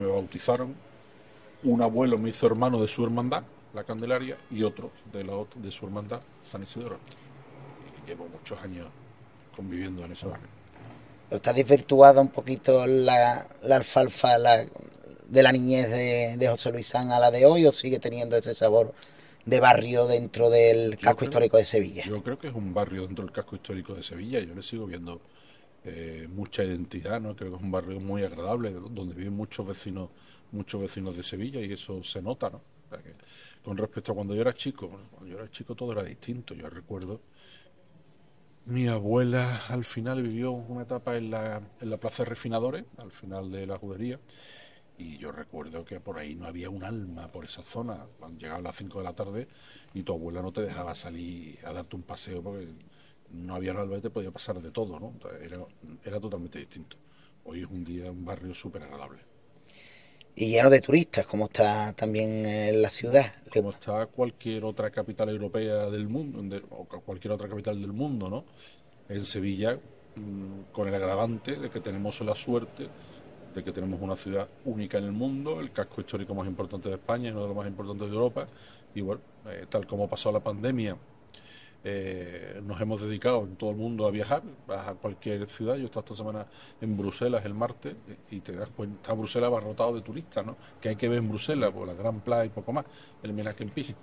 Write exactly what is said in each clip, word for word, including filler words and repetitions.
me bautizaron, un abuelo me hizo hermano de su hermandad, la Candelaria, y otro de, la, de su hermandad, San Isidoro. Y llevo muchos años conviviendo en ese barrio. ¿Pero está desvirtuada un poquito la, la alfalfa la, de la niñez de, de José Luis San a la de hoy o sigue teniendo ese sabor de barrio dentro del Yo casco creo, histórico de Sevilla? yo creo que es un barrio dentro del casco histórico de Sevilla. Yo le sigo viendo eh, mucha identidad, ¿no? Creo que es un barrio muy agradable, donde viven muchos vecinos, muchos vecinos de Sevilla, y eso se nota, ¿no? O sea que, con respecto a cuando yo era chico, cuando yo era chico todo era distinto. Yo recuerdo, mi abuela al final vivió una etapa en la, en la Plaza de Refinadores, al final de la judería, y yo recuerdo que por ahí no había un alma por esa zona cuando llegaban las cinco de la tarde, y tu abuela no te dejaba salir a darte un paseo porque no había un alma y te podía pasar de todo, ¿no? Era, era totalmente distinto. Hoy es un día, un barrio súper agradable. Y lleno de turistas, como está también en la Bueno, ciudad. como está cualquier otra capital europea del mundo, de, o cualquier otra capital del mundo, ¿no? En Sevilla, mmm, con el agravante de que tenemos la suerte de que tenemos una ciudad única en el mundo, el casco histórico más importante de España y uno de los más importantes de Europa, y bueno, eh, tal como pasó la pandemia, eh, nos hemos dedicado en todo el mundo a viajar, vas a cualquier ciudad. Yo he estado esta semana en Bruselas el martes y te das cuenta, Bruselas abarrotado de turistas, ¿no? Que hay que ver en Bruselas, pues la Gran Plaza y poco más, el Menaquempí.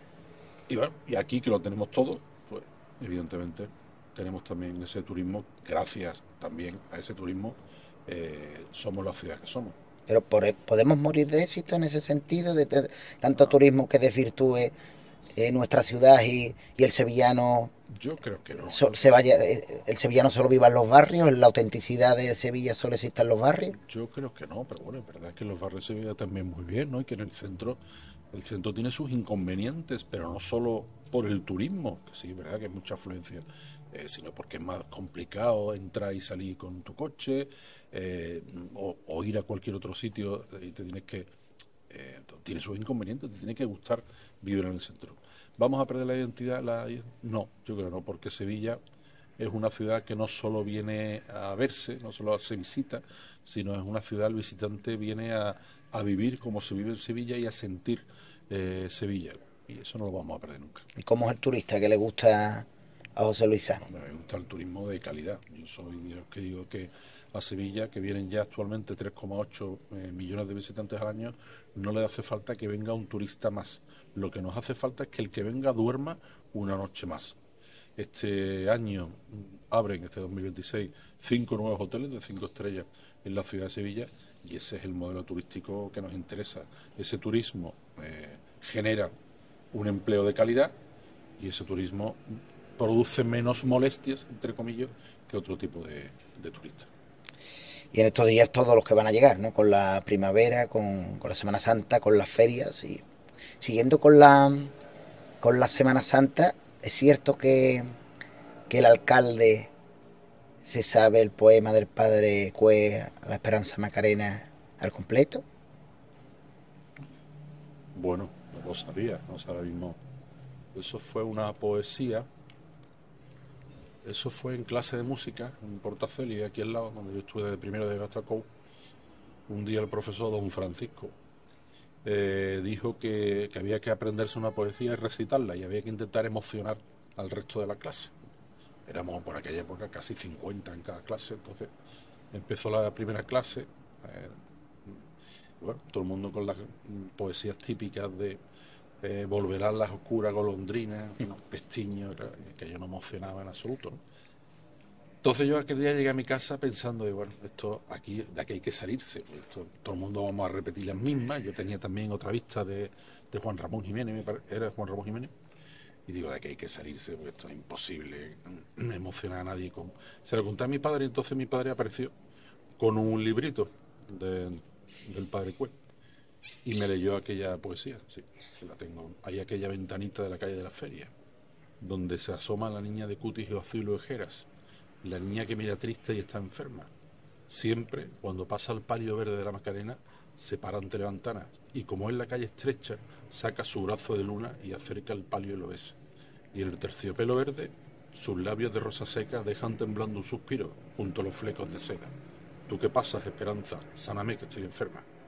Y bueno, y aquí que lo tenemos todo, pues evidentemente tenemos también ese turismo, gracias también a ese turismo eh, somos la ciudad que somos. Pero por, podemos morir de éxito en ese sentido, de, de tanto No, turismo que desvirtúe eh, nuestra ciudad y, y el sevillano yo creo que no. so, Yo, se vaya, eh, el sevillano solo viva en los barrios, la autenticidad de Sevilla solo existe en los barrios. yo creo que no, pero bueno, es verdad que los barrios se veía también muy bien, ¿no? Y que en el centro, el centro tiene sus inconvenientes, pero no solo por el turismo, que sí, es verdad que hay mucha afluencia, eh, sino porque es más complicado entrar y salir con tu coche, eh, o, o ir a cualquier otro sitio y te tienes que, eh, tiene sus inconvenientes, te tiene que gustar vivir en el centro. ¿Vamos a perder la identidad? La, no, yo creo no, porque Sevilla es una ciudad que no solo viene a verse, no solo se visita, sino es una ciudad, el visitante viene a, a vivir como se vive en Sevilla y a sentir eh, Sevilla. Y eso no lo vamos a perder nunca. ¿Y cómo es el turista que le gusta a José Luis San? Hombre, me gusta el turismo de calidad. Yo soy de los que digo que a Sevilla, que vienen ya actualmente tres coma ocho eh, millones de visitantes al año, no le hace falta que venga un turista más. Lo que nos hace falta es que el que venga duerma una noche más. Este año abren, este dos mil veintiséis, cinco nuevos hoteles de cinco estrellas en la ciudad de Sevilla, y ese es el modelo turístico que nos interesa. Ese turismo eh, genera un empleo de calidad, y ese turismo produce menos molestias, entre comillas, que otro tipo de, de turistas. Y en estos días todos los que van a llegar, ¿no? Con la primavera, con, con la Semana Santa, con las ferias y siguiendo con la con la Semana Santa, es cierto que, que el alcalde se sabe el poema del padre Cue, La Esperanza Macarena, al completo. Bueno, no lo sabía, no sé, ahora mismo. Eso fue una poesía, eso fue en clase de música, en Portaceli, aquí al lado, donde yo estuve de primero de Gastacou. Un día el profesor don Francisco eh, dijo que, que había que aprenderse una poesía y recitarla, y había que intentar emocionar al resto de la clase. Éramos por aquella época casi cincuenta en cada clase, entonces empezó la primera clase, eh, bueno, todo el mundo con las poesías típicas de eh, volverán las oscuras golondrinas, unos pestiños, que yo no emocionaba en absoluto, ¿no? Entonces yo aquel día llegué a mi casa pensando, de, bueno, esto aquí, de aquí hay que salirse, pues esto, todo el mundo vamos a repetir las mismas. Yo tenía también otra vista de, de Juan Ramón Jiménez, me pare, era Juan Ramón Jiménez, y digo, de aquí hay que salirse, porque esto es imposible, no emociona a nadie. Con... Se lo conté a mi padre, y entonces mi padre apareció con un librito de, del padre Cue, y me leyó aquella poesía, sí, que la tengo. Hay aquella ventanita de la calle de la Feria, donde se asoma la niña de cutis y azul y ojeras, la niña que mira triste y está enferma. Siempre, cuando pasa el palio verde de la Macarena, se para ante la ventana, y como es la calle estrecha, saca su brazo de luna y acerca el palio y lo besa. Y en el terciopelo verde, sus labios de rosa seca dejan temblando un suspiro junto a los flecos de seda. Tú que pasas, Esperanza, sáname que estoy enferma.